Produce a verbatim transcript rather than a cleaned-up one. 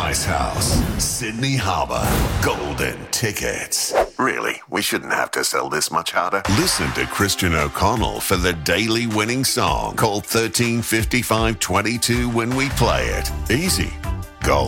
Icehouse, Sydney Harbour, golden tickets. Really, we shouldn't have to sell this much harder. Listen to Christian O'Connell for the daily winning song. Call thirteen fifty-five twenty-two when we play it. Easy.